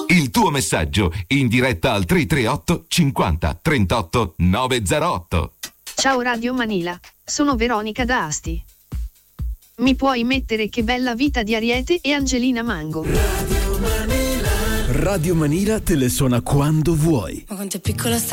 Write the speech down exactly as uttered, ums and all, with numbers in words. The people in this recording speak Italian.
Il tuo messaggio in diretta al tre tre otto cinquanta trentotto novecentotto. Ciao Radio Manila, sono Veronica da Asti. Mi puoi mettere Che bella vita di Ariete e Angelina Mango? Radio Manila. Radio Manila te le suona quando vuoi. Ma quanto è piccola sta